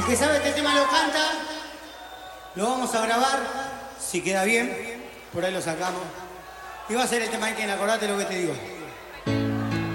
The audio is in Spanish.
El que sabe este tema lo canta, lo vamos a grabar, si queda bien, por ahí lo sacamos. Y va a ser el tema que acordate lo que te digo.